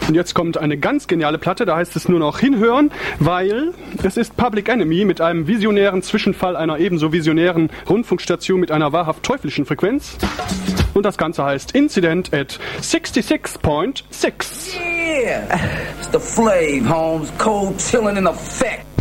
Und jetzt kommt eine ganz geniale Platte, da heißt es nur noch hinhören, weil es ist Public Enemy mit einem visionären Zwischenfall einer ebenso visionären Rundfunkstation mit einer wahrhaft teuflischen Frequenz. Und das Ganze heißt Incident at 66.6. Yeah! It's the Flav, Holmes. Cold chillin' in effect.